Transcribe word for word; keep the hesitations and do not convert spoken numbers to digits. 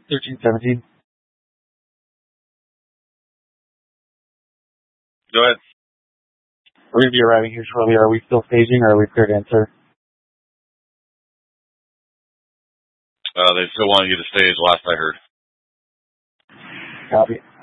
thirteen seventeen. Go ahead. We're going to be arriving here shortly. Are we still staging or are we cleared to enter? Uh, they still want you to stage, last I heard. Copy.